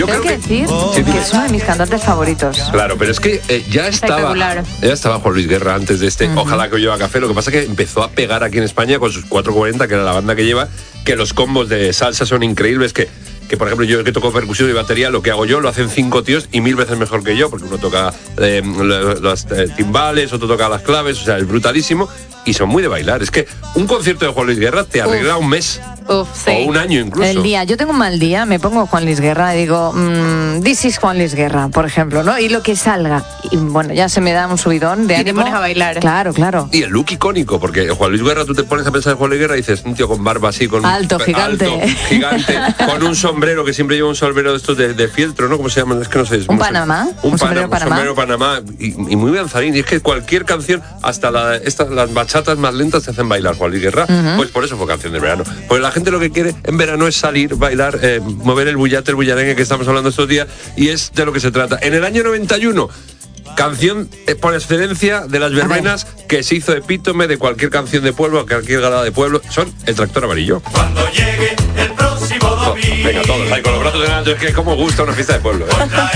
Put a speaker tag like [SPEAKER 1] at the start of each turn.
[SPEAKER 1] Yo
[SPEAKER 2] Tengo
[SPEAKER 1] creo
[SPEAKER 2] que decir
[SPEAKER 1] Sí,
[SPEAKER 2] que es uno de mis cantantes favoritos.
[SPEAKER 1] Claro, pero es que ya estaba Juan Luis Guerra antes de este Ojalá que lleva café. Lo que pasa es que empezó a pegar aquí en España con sus 440, que era la banda que lleva, que los combos de salsa son increíbles, que por ejemplo yo que toco percusión y batería, lo que hago yo lo hacen 5 tíos y 1000 veces mejor que yo, porque uno toca los timbales, otro toca las claves, o sea, es brutalísimo y son muy de bailar. Es que un concierto de Juan Luis Guerra te arregla un mes.
[SPEAKER 2] Sí.
[SPEAKER 1] O un año incluso.
[SPEAKER 2] El día, yo tengo un mal día, me pongo Juan Luis Guerra y digo, this is Juan Luis Guerra, por ejemplo, ¿no? Y lo que salga. Y bueno, ya se me da un subidón de ánimo.
[SPEAKER 3] Y te pones a bailar.
[SPEAKER 2] Claro, claro.
[SPEAKER 1] Y el look icónico, porque Juan Luis Guerra, tú te pones a pensar en Juan Luis Guerra y dices, un tío con barba así, con
[SPEAKER 2] alto, gigante,
[SPEAKER 1] con un sombrero, que siempre lleva un sombrero de estos de fieltro, ¿no? ¿Cómo se llama? Es que no sé.
[SPEAKER 2] Un Panamá. Un sombrero
[SPEAKER 1] Panamá. Y muy danzarín. Y es que cualquier canción, hasta las bachatas más lentas, te hacen bailar Juan Luis Guerra. Pues por eso fue canción de verano. Pues la gente lo que quiere en verano es salir, bailar, mover el bullarengue que estamos hablando estos días, y es de lo que se trata. En el año 91, canción por excelencia de las verbenas, que se hizo epítome de cualquier canción de pueblo, cualquier gala de pueblo, son El Tractor Amarillo.
[SPEAKER 4] Cuando llegue el próximo domingo.
[SPEAKER 1] Venga, todos ahí con los brazos en alto, es que como gusta una fiesta de pueblo, ¿eh?